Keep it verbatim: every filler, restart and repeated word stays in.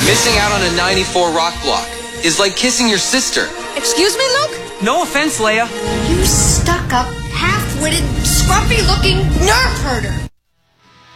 Missing out on a ninety-four rock block is like kissing your sister. Excuse me, Luke? No offense, Leia. You stuck-up, half-witted, scruffy-looking nerf herder.